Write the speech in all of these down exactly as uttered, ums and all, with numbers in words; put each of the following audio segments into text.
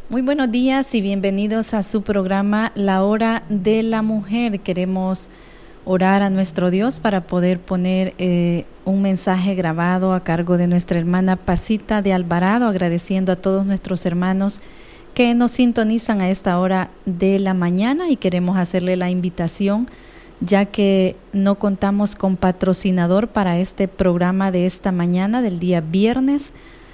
Muy buenos días y bienvenidos a su programa La Hora de la Mujer. Queremos orar a nuestro Dios para poder poner eh, un mensaje grabado a cargo de nuestra hermana Pasita de Alvarado, agradeciendo a todos nuestros hermanos que nos sintonizan a esta hora de la mañana, y queremos hacerle la invitación, ya que no contamos con patrocinador para este programa de esta mañana del día viernes,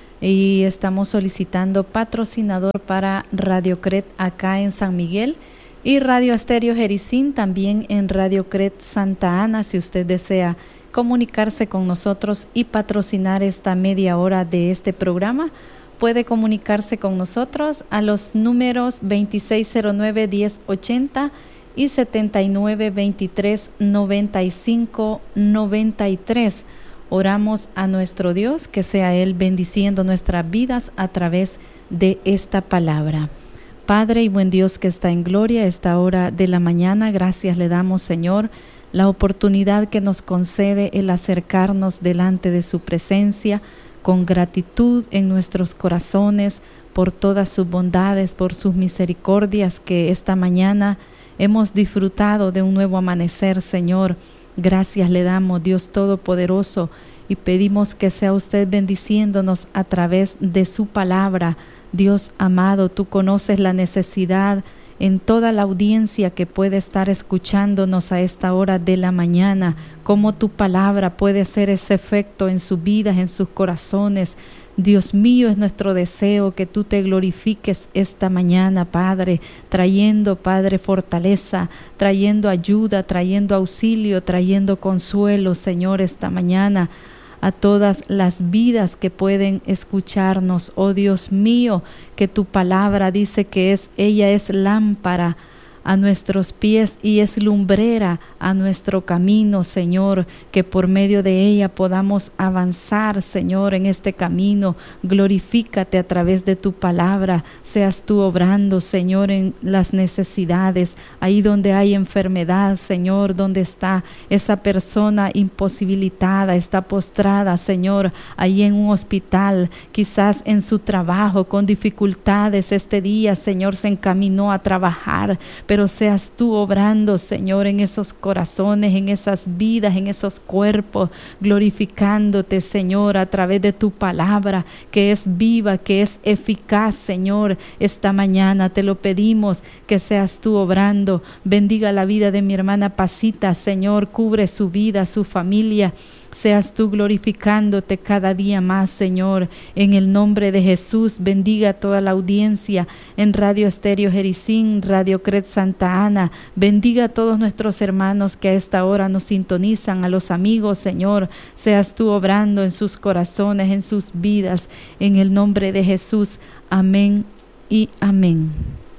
y estamos solicitando patrocinador para Radio Cret acá en San Miguel y Radio Estéreo Jericín también en Radio Cret Santa Ana. Si usted desea comunicarse con nosotros y patrocinar esta media hora de este programa, puede comunicarse con nosotros a los números veintiséis cero nueve, diez ochenta y setenta y nueve, veintitrés, noventa y cinco, noventa y tres. Oramos a nuestro Dios, que sea Él bendiciendo nuestras vidas a través de esta palabra. Padre y buen Dios que está en gloria, a esta hora de la mañana, gracias le damos, Señor, la oportunidad que nos concede el acercarnos delante de su presencia con gratitud en nuestros corazones por todas sus bondades, por sus misericordias, que esta mañana hemos disfrutado de un nuevo amanecer, Señor. Gracias le damos, Dios Todopoderoso, y pedimos que sea usted bendiciéndonos a través de su palabra. Dios amado, tú conoces la necesidad en toda la audiencia que puede estar escuchándonos a esta hora de la mañana, cómo tu palabra puede hacer ese efecto en sus vidas, en sus corazones. Dios mío, es nuestro deseo que tú te glorifiques esta mañana, Padre, trayendo, Padre, fortaleza, trayendo ayuda, trayendo auxilio, trayendo consuelo, Señor, esta mañana a todas las vidas que pueden escucharnos. Oh Dios mío, que tu palabra dice que es ella es lámpara a nuestros pies y es lumbrera a nuestro camino, Señor, que por medio de ella podamos avanzar, Señor, en este camino. Glorifícate a través de tu palabra, seas tú obrando, Señor, en las necesidades, ahí donde hay enfermedad, Señor, donde está esa persona imposibilitada, está postrada, Señor, ahí en un hospital, quizás en su trabajo, con dificultades. Este día, Señor, se encaminó a trabajar, pero pero seas tú obrando, Señor, en esos corazones, en esas vidas, en esos cuerpos, glorificándote, Señor, a través de tu palabra, que es viva, que es eficaz, Señor. Esta mañana te lo pedimos, que seas tú obrando. Bendiga la vida de mi hermana Pasita, Señor, cubre su vida, su familia. Seas tú glorificándote cada día más, Señor, en el nombre de Jesús. Bendiga a toda la audiencia en Radio Estéreo Jericín, Radio Cret Santa Ana. Bendiga a todos nuestros hermanos que a esta hora nos sintonizan, a los amigos, Señor. Seas tú obrando en sus corazones, en sus vidas, en el nombre de Jesús. Amén y amén.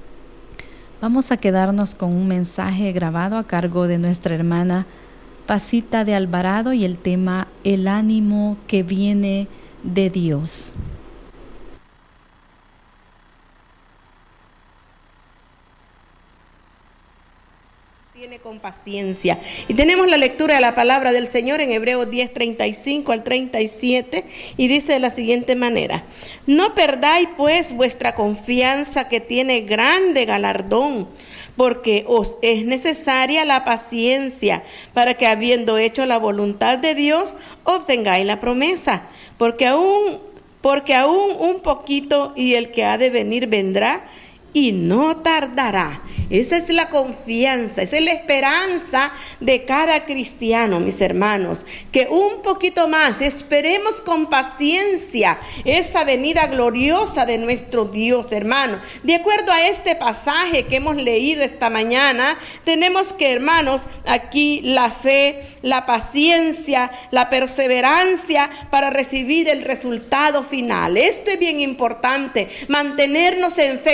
Vamos a quedarnos con un mensaje grabado a cargo de nuestra hermana Pasita de Alvarado, y el tema el ánimo que viene de Dios. Tiene con paciencia. Y tenemos la lectura de la palabra del Señor en Hebreos diez, treinta y cinco al treinta y siete, y dice de la siguiente manera: no perdáis pues vuestra confianza, que tiene grande galardón, porque os es necesaria la paciencia, para que habiendo hecho la voluntad de Dios, obtengáis la promesa. Porque aún, porque aún un poquito, y el que ha de venir vendrá, y no tardará. Esa es la confianza, esa es la esperanza de cada cristiano, mis hermanos, que un poquito más esperemos con paciencia esa venida gloriosa de nuestro Dios, hermano. De acuerdo a este pasaje que hemos leído esta mañana, tenemos que, hermanos, aquí la fe, la paciencia, la perseverancia para recibir el resultado final. Esto es bien importante, mantenernos en fe, creyendo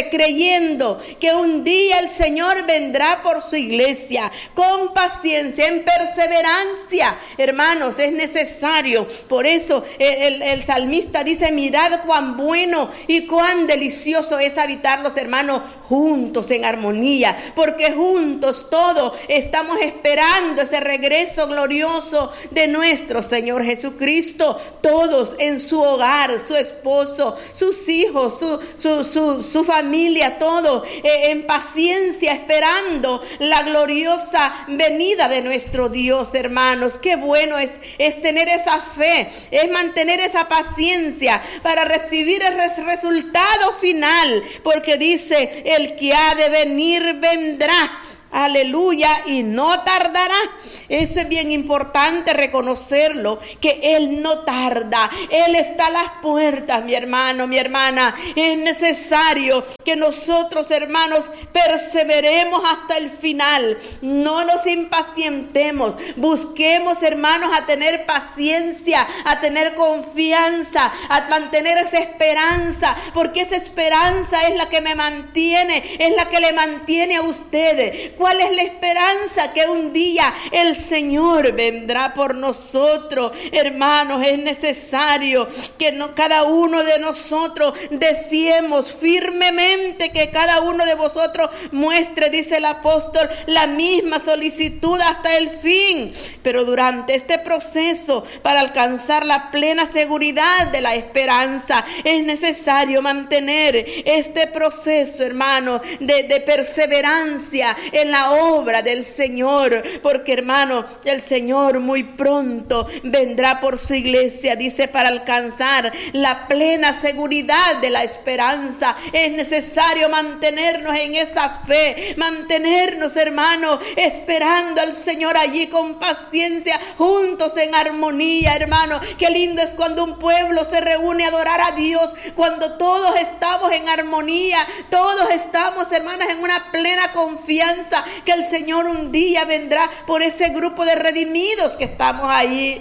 creyendo que un día el Señor vendrá por su iglesia, con paciencia, en perseverancia. Hermanos, es necesario. Por eso el, el, el salmista dice: mirad cuán bueno y cuán delicioso es habitar los hermanos juntos en armonía, porque juntos todos estamos esperando ese regreso glorioso de nuestro Señor Jesucristo. Todos en su hogar, su esposo, sus hijos, su, su, su, su familia, todo eh, en paciencia, esperando la gloriosa venida de nuestro Dios. Hermanos, qué bueno es, es tener esa fe, es mantener esa paciencia para recibir el res- resultado final, porque dice: el que ha de venir vendrá. Aleluya, y no tardará. Eso es bien importante reconocerlo, que Él no tarda. Él está a las puertas, mi hermano, mi hermana. Es necesario que nosotros, hermanos, perseveremos hasta el final. No nos impacientemos. Busquemos, hermanos, a tener paciencia, a tener confianza, a mantener esa esperanza, porque esa esperanza es la que me mantiene, es la que le mantiene a ustedes. ¿Cuál es la esperanza? Que un día el Señor vendrá por nosotros. Hermanos, es necesario que no, cada uno de nosotros deseemos firmemente que cada uno de vosotros muestre, dice el apóstol, la misma solicitud hasta el fin. Pero durante este proceso, para alcanzar la plena seguridad de la esperanza, es necesario mantener este proceso, hermano, de, de perseverancia en la obra del Señor, porque, hermano, el Señor muy pronto vendrá por su iglesia. Dice: para alcanzar la plena seguridad de la esperanza es necesario mantenernos en esa fe, mantenernos, hermano, esperando al Señor allí con paciencia, juntos en armonía. Hermano, qué lindo es cuando un pueblo se reúne a adorar a Dios, cuando todos estamos en armonía, todos estamos, hermanas, en una plena confianza que el Señor un día vendrá por ese grupo de redimidos que estamos ahí.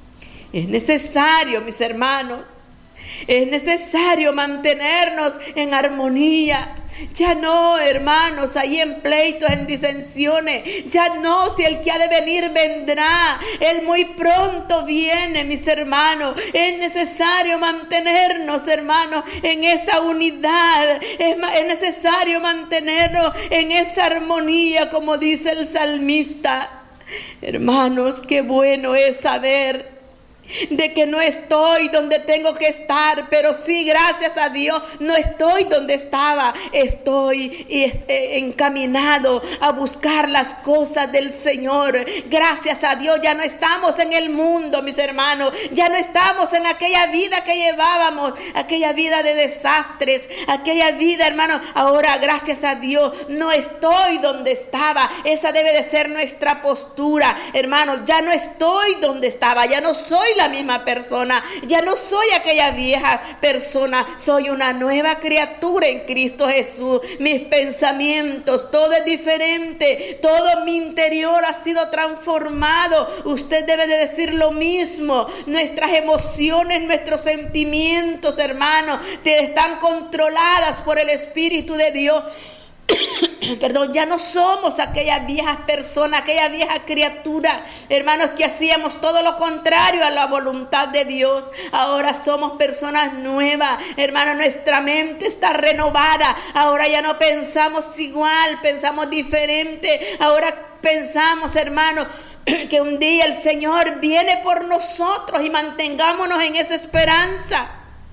Es necesario, mis hermanos, es necesario mantenernos en armonía. Ya no, hermanos, ahí en pleitos, en disensiones. Ya no, si el que ha de venir vendrá. Él muy pronto viene, mis hermanos. Es necesario mantenernos, hermanos, en esa unidad. Es, es necesario mantenernos en esa armonía, como dice el salmista. Hermanos, qué bueno es saber de que no estoy donde tengo que estar, pero sí, gracias a Dios, no estoy donde estaba. Estoy encaminado a buscar las cosas del Señor. Gracias a Dios, ya no estamos en el mundo, mis hermanos. Ya no estamos en aquella vida que llevábamos, aquella vida de desastres, aquella vida, hermano. Ahora, gracias a Dios, no estoy donde estaba. Esa debe de ser nuestra postura, hermanos. Ya no estoy donde estaba, ya no soy la misma persona, ya no soy aquella vieja persona, soy una nueva criatura en Cristo Jesús. Mis pensamientos, todo es diferente, todo mi interior ha sido transformado. Usted debe de decir lo mismo. Nuestras emociones, nuestros sentimientos, hermanos, te están controladas por el Espíritu de Dios. Perdón, ya no somos aquella vieja persona, aquella vieja criatura, hermanos, que hacíamos todo lo contrario a la voluntad de Dios. Ahora somos personas nuevas, hermanos, nuestra mente está renovada. Ahora ya no pensamos igual, pensamos diferente. Ahora pensamos, hermanos, que un día el Señor viene por nosotros, y mantengámonos en esa esperanza.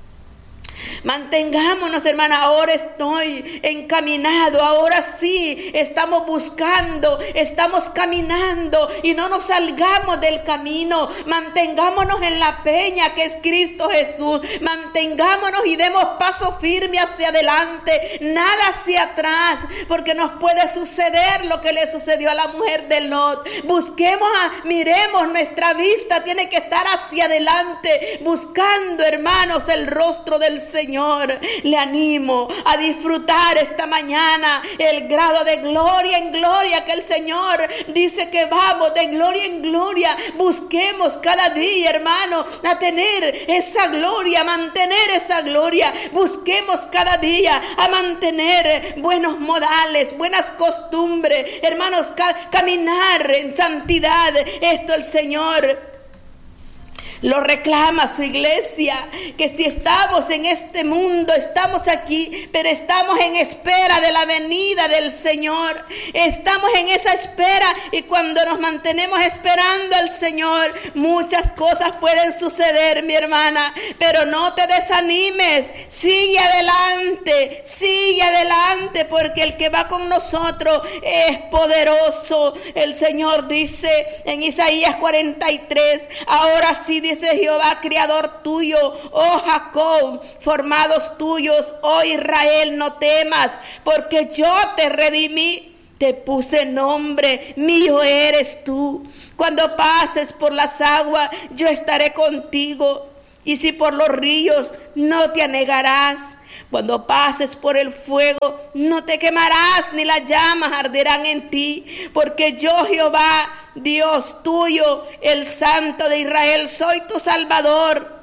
Mantengámonos, hermana. Ahora estoy encaminado, ahora sí estamos buscando, estamos caminando, y no nos salgamos del camino. Mantengámonos en la peña que es Cristo Jesús. Mantengámonos y demos paso firme hacia adelante, nada hacia atrás, porque nos puede suceder lo que le sucedió a la mujer de Lot. Busquemos, a, miremos, nuestra vista tiene que estar hacia adelante, buscando, hermanos, el rostro del Señor. Señor, le animo a disfrutar esta mañana el grado de gloria en gloria que el Señor dice que vamos de gloria en gloria. Busquemos cada día, hermano, a tener esa gloria, a mantener esa gloria. Busquemos cada día a mantener buenos modales, buenas costumbres, hermanos, ca- caminar en santidad. Esto el Señor lo reclama su iglesia, que si estamos en este mundo, estamos aquí, pero estamos en espera de la venida del Señor. Estamos en esa espera, y cuando nos mantenemos esperando al Señor, muchas cosas pueden suceder, mi hermana, pero no te desanimes, sigue adelante, sigue adelante, porque el que va con nosotros es poderoso. El Señor dice en Isaías cuarenta y tres, ahora sí, dice Jehová, criador tuyo, oh Jacob, formados tuyos, oh Israel, no temas, porque yo te redimí, te puse nombre, mío eres tú. Cuando pases por las aguas, yo estaré contigo, y si por los ríos, no te anegarás. Cuando pases por el fuego, no te quemarás, ni las llamas arderán en ti, porque yo, Jehová, Dios tuyo, el Santo de Israel, soy tu Salvador.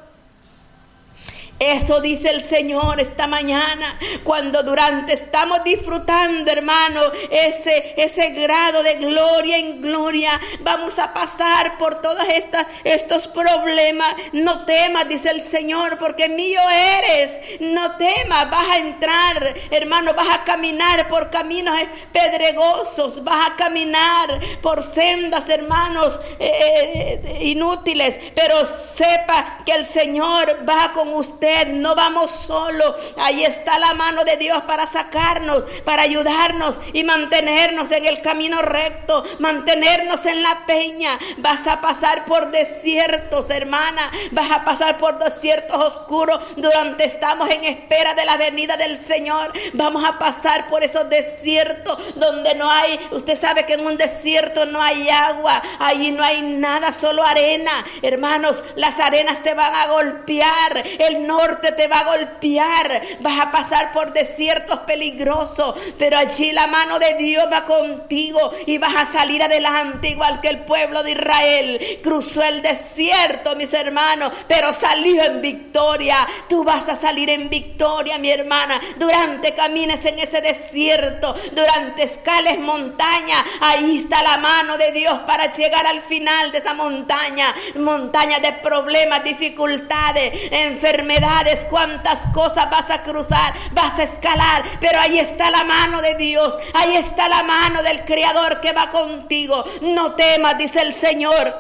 Eso dice el Señor esta mañana, cuando durante estamos disfrutando, hermano, ese, ese grado de gloria en gloria. Vamos a pasar por todos estas, estos problemas. No temas, dice el Señor, porque mío eres. No temas, vas a entrar, hermano, vas a caminar por caminos pedregosos, vas a caminar por sendas, hermanos, eh, eh, inútiles, pero sepa que el Señor va con usted. No vamos solo. Ahí está la mano de Dios para sacarnos, para ayudarnos y mantenernos en el camino recto, mantenernos en la peña. Vas a pasar por desiertos, hermana, vas a pasar por desiertos oscuros durante estamos en espera de la venida del Señor. Vamos a pasar por esos desiertos donde no hay, usted sabe que en un desierto no hay agua, allí no hay nada, solo arena. Hermanos, las arenas te van a golpear, el norte te va a golpear, vas a pasar por desiertos peligrosos, pero allí la mano de Dios va contigo y vas a salir adelante, igual que el pueblo de Israel cruzó el desierto, mis hermanos, pero salió en victoria. Tú vas a salir en victoria, mi hermana, durante camines en ese desierto, durante escales montaña. Ahí está la mano de Dios para llegar al final de esa montaña, montaña de problemas, dificultades, enfermedades. Cuántas cosas vas a cruzar, vas a escalar, pero ahí está la mano de Dios, ahí está la mano del Creador que va contigo. No temas, dice el Señor.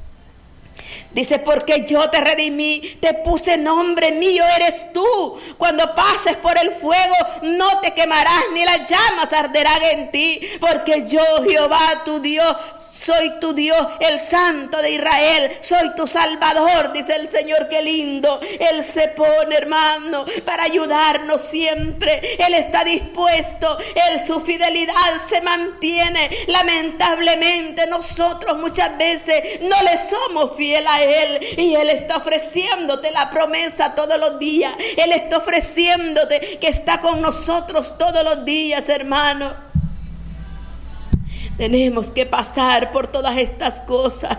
Dice, porque yo te redimí, te puse nombre, mío eres tú. Cuando pases por el fuego, no te quemarás, ni las llamas arderán en ti, porque yo, Jehová, tu Dios, soy tu Dios, el Santo de Israel, soy tu Salvador, dice el Señor. Qué lindo. Él se pone, hermano, para ayudarnos siempre. Él está dispuesto, Él, su fidelidad se mantiene. Lamentablemente nosotros muchas veces no le somos fieles a Él, y Él está ofreciéndote la promesa todos los días. Él está ofreciéndote que está con nosotros todos los días, hermano. Tenemos que pasar por todas estas cosas.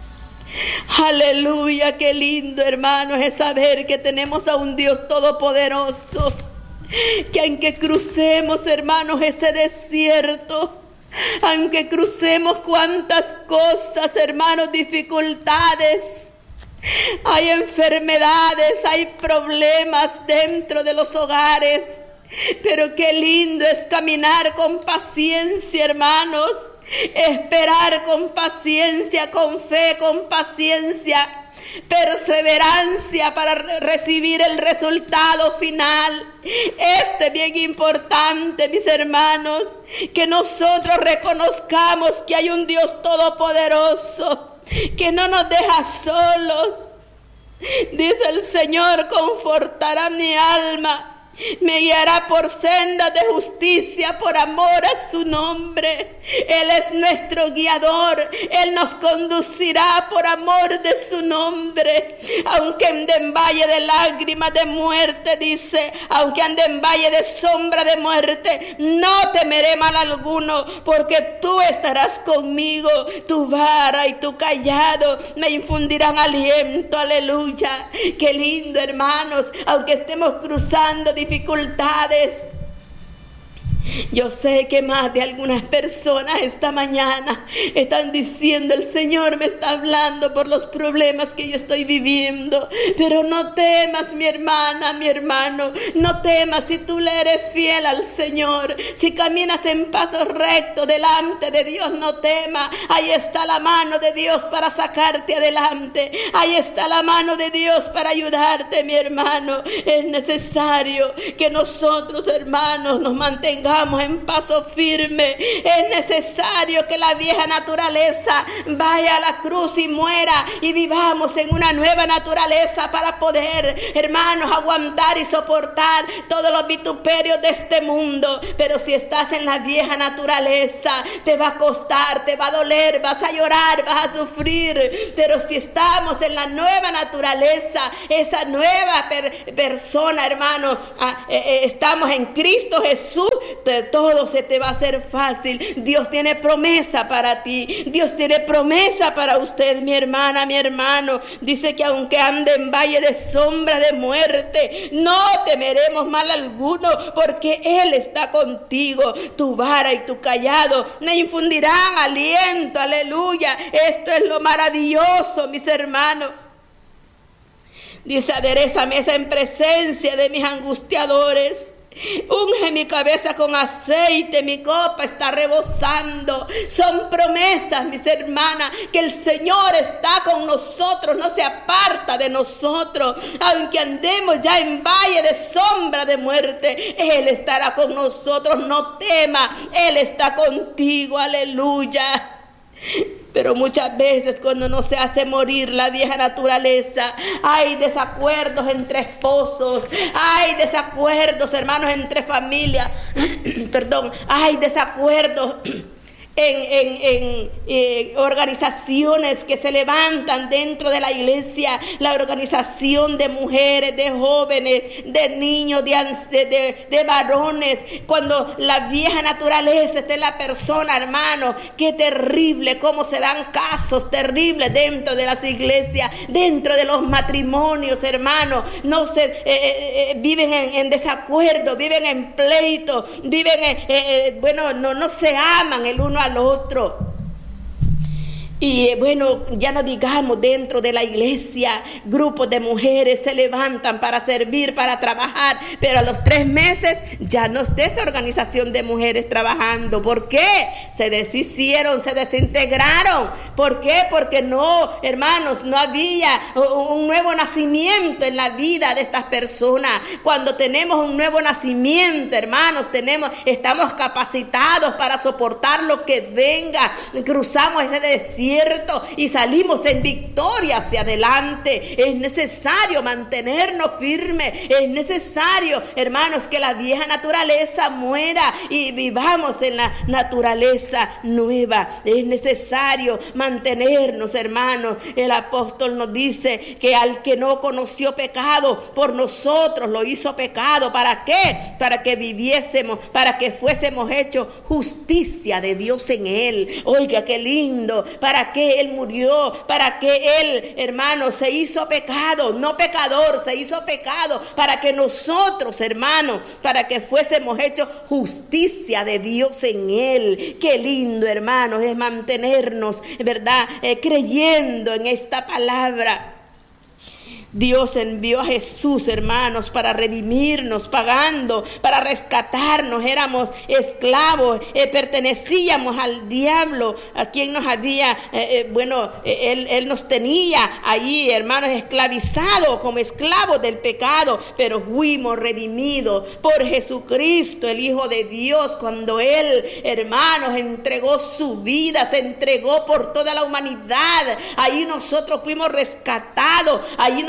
Aleluya, qué lindo, hermanos, es saber que tenemos a un Dios todopoderoso, que aunque crucemos, hermanos, ese desierto, aunque crucemos cuantas cosas, hermanos, dificultades, hay enfermedades, hay problemas dentro de los hogares, pero qué lindo es caminar con paciencia, hermanos, esperar con paciencia, con fe, con paciencia, perseverancia para recibir el resultado final. Esto es bien importante, mis hermanos, que nosotros reconozcamos que hay un Dios todopoderoso que no nos deja solos. Dice el Señor, confortará mi alma Me guiará por sendas de justicia por amor a su nombre. Él es nuestro guiador. Él nos conducirá por amor de su nombre. Aunque ande en valle de lágrimas de muerte, dice, aunque ande en valle de sombra de muerte, no temeré mal alguno, porque tú estarás conmigo. Tu vara y tu callado me infundirán aliento. Aleluya. Qué lindo, hermanos. Aunque estemos cruzando dificultades, yo sé que más de algunas personas esta mañana están diciendo: el Señor me está hablando por los problemas que yo estoy viviendo. Pero no temas, mi hermana, mi hermano, no temas si tú le eres fiel al Señor, si caminas en paso recto delante de Dios, no temas. Ahí está la mano de Dios para sacarte adelante. Ahí está la mano de Dios para ayudarte, mi hermano. Es necesario que nosotros, hermanos, nos mantengamos en paso firme. Es necesario que la vieja naturaleza vaya a la cruz y muera, y vivamos en una nueva naturaleza para poder, hermanos, aguantar y soportar todos los vituperios de este mundo. Pero si estás en la vieja naturaleza, te va a costar, te va a doler, vas a llorar, vas a sufrir. Pero si estamos en la nueva naturaleza, esa nueva per persona, hermano, ah, eh, eh, estamos en Cristo Jesús, te, todo se te va a hacer fácil. Dios tiene promesa para ti. Dios tiene promesa para usted, mi hermana, mi hermano. Dice que aunque ande en valle de sombra de muerte, no temeremos mal alguno, porque Él está contigo. Tu vara y tu callado me infundirán aliento. Aleluya. Esto es lo maravilloso, mis hermanos. Dice: adereza mesa en presencia de mis angustiadores. Unge mi cabeza con aceite, mi copa está rebosando. Son promesas, mis hermanas, que el Señor está con nosotros, no se aparta de nosotros. Aunque andemos ya en valle de sombra de muerte, Él estará con nosotros. No temas, Él está contigo. Aleluya. Pero muchas veces, cuando no se hace morir la vieja naturaleza, hay desacuerdos entre esposos, hay desacuerdos, hermanos, entre familias, perdón, hay desacuerdos en, en, en eh, organizaciones que se levantan dentro de la iglesia, la organización de mujeres, de jóvenes, de niños, de, de, de varones. Cuando la vieja naturaleza está en la persona, hermano, qué terrible cómo se dan casos terribles dentro de las iglesias, dentro de los matrimonios, hermano. No se eh, eh, viven en, en desacuerdo, viven en pleito, viven en, eh, eh, bueno, no, no se aman el uno al otro. Y bueno, ya no digamos dentro de la iglesia, grupos de mujeres se levantan para servir, para trabajar, pero a los tres meses ya no está esa organización de mujeres trabajando. ¿Por qué? Se deshicieron, se desintegraron. ¿Por qué? Porque no, hermanos, no había un nuevo nacimiento en la vida de estas personas. Cuando tenemos un nuevo nacimiento, hermanos, tenemos, estamos capacitados para soportar lo que venga. Cruzamos ese desierto y salimos en victoria hacia adelante. Es necesario mantenernos firmes. Es necesario, hermanos, que la vieja naturaleza muera y vivamos en la naturaleza nueva. Es necesario mantenernos, hermanos. El apóstol nos dice que al que no conoció pecado, por nosotros lo hizo pecado. ¿Para qué? Para que viviésemos, para que fuésemos hechos justicia de Dios en él. Oiga, qué lindo. Para que Él murió, para que Él, hermano, se hizo pecado, no pecador, se hizo pecado, para que nosotros, hermanos, para que fuésemos hechos justicia de Dios en Él. Qué lindo, hermanos, es mantenernos, ¿verdad?, eh, creyendo en esta palabra. Dios envió a Jesús, hermanos, para redimirnos, pagando, para rescatarnos. Éramos esclavos, eh, pertenecíamos al diablo, a quien nos había, eh, eh, bueno, eh, él, él nos tenía allí, hermanos, esclavizados como esclavos del pecado, pero fuimos redimidos por Jesucristo, el Hijo de Dios, cuando Él, hermanos, entregó su vida, se entregó por toda la humanidad. Ahí nosotros fuimos rescatados, ahí nosotros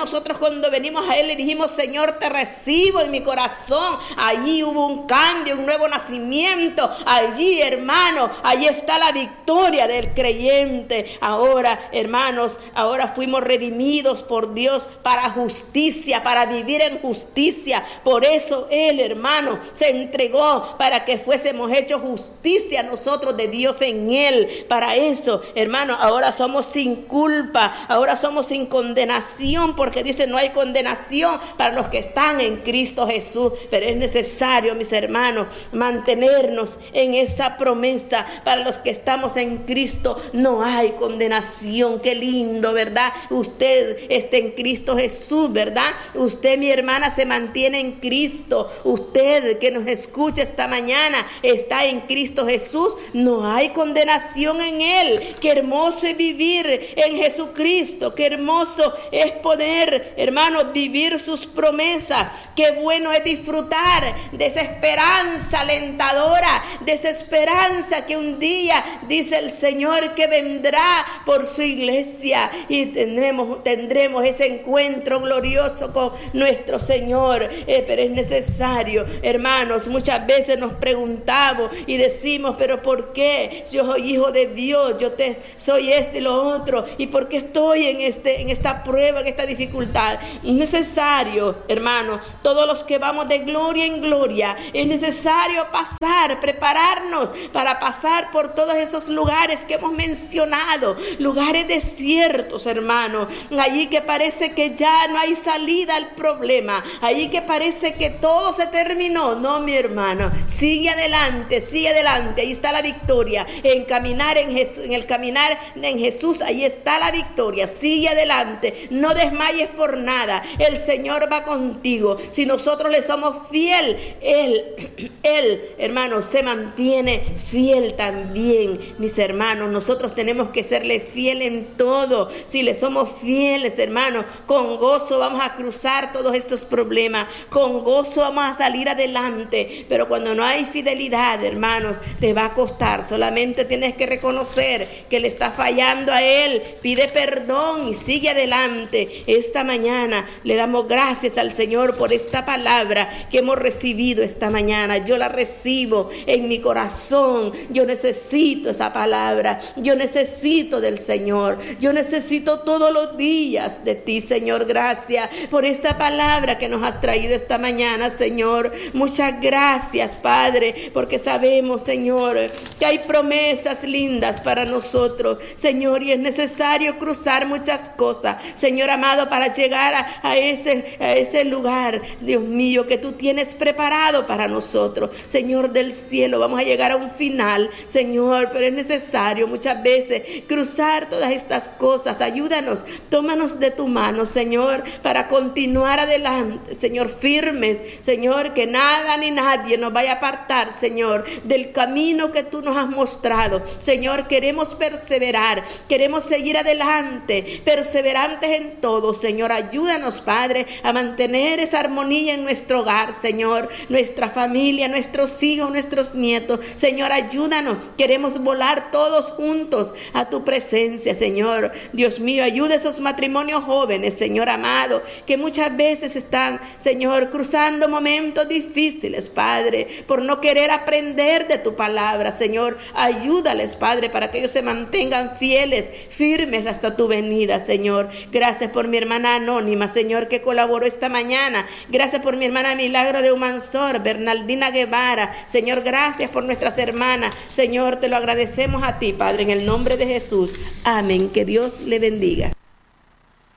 nosotros cuando venimos a Él le dijimos, Señor, te recibo en mi corazón. Allí hubo un cambio, un nuevo nacimiento. Allí, hermano, allí está la victoria del creyente. Ahora, hermanos, ahora fuimos redimidos por Dios para justicia, para vivir en justicia. Por eso Él, hermano, se entregó para que fuésemos hechos justicia nosotros de Dios en Él. Para eso, hermano, ahora somos sin culpa, ahora somos sin condenación, porque dice no hay condenación para los que están en Cristo Jesús. Pero es necesario, mis hermanos, mantenernos en esa promesa. Para los que estamos en Cristo no hay condenación. Qué lindo, ¿verdad? Usted está en Cristo Jesús, ¿verdad? Usted, mi hermana, se mantiene en Cristo. Usted que nos escucha esta mañana está en Cristo Jesús. No hay condenación en Él. Qué hermoso es vivir en Jesucristo. Qué hermoso es poder, hermano, vivir sus promesas. Qué bueno es disfrutar de esa esperanza alentadora, de esa esperanza que un día dice el Señor que vendrá por su iglesia y tendremos, tendremos ese encuentro glorioso con nuestro Señor. Eh, pero es necesario, hermanos, muchas veces nos preguntamos y decimos, pero ¿por qué? Yo soy hijo de Dios, yo te, soy este y lo otro, ¿y por qué estoy en, este, en esta prueba, en esta dificultad? Es necesario, hermano, todos los que vamos de gloria en gloria, es necesario pasar, prepararnos para pasar por todos esos lugares que hemos mencionado, lugares desiertos, hermano, allí que parece que ya no hay salida al problema, allí que parece que todo se terminó. No, mi hermano, sigue adelante, sigue adelante, ahí está la victoria, en caminar en Jesús, en el caminar en Jesús, ahí está la victoria. Sigue adelante, no desmayes por nada, el Señor va contigo. Si nosotros le somos fiel, Él, Él, hermanos, se mantiene fiel también. Mis hermanos, nosotros tenemos que serle fiel en todo. Si le somos fieles, hermanos, con gozo vamos a cruzar todos estos problemas, con gozo vamos a salir adelante. Pero cuando no hay fidelidad, hermanos, te va a costar. Solamente tienes que reconocer que le está fallando a Él, pide perdón y sigue adelante. Esta mañana le damos gracias al Señor por esta palabra que hemos recibido esta mañana. Yo la recibo en mi corazón. Yo necesito esa palabra, yo necesito del Señor, yo necesito todos los días de ti, Señor. Gracias por esta palabra que nos has traído esta mañana, Señor. Muchas gracias, Padre, porque sabemos, Señor, que hay promesas lindas para nosotros, Señor, y es necesario cruzar muchas cosas, Señor amado, para llegar a, a, ese, a ese lugar, Dios mío, que tú tienes preparado para nosotros, Señor del cielo. Vamos a llegar a un final, Señor, pero es necesario muchas veces cruzar todas estas cosas. Ayúdanos, tómanos de tu mano, Señor, para continuar adelante, Señor, firmes, Señor, que nada ni nadie nos vaya a apartar, Señor, del camino que tú nos has mostrado. Señor, queremos perseverar, queremos seguir adelante, perseverantes en todo, Señor. Ayúdanos, Padre, a mantener esa armonía en nuestro hogar, Señor, nuestra familia, nuestros hijos, nuestros nietos, Señor, ayúdanos. Queremos volar todos juntos a tu presencia, Señor. Dios mío, ayuda a esos matrimonios jóvenes, Señor amado, que muchas veces están, Señor, cruzando momentos difíciles, Padre, por no querer aprender de tu palabra, Señor. Ayúdales, Padre, para que ellos se mantengan fieles, firmes hasta tu venida, Señor. Gracias por mi hermana Anónima, Señor, que colaboró esta mañana. Gracias por mi hermana Milagro de Humansor, Bernaldina Guevara, Señor. Gracias por nuestras hermanas, Señor. Te lo agradecemos a ti, Padre, en el nombre de Jesús. Amén. Que Dios le bendiga.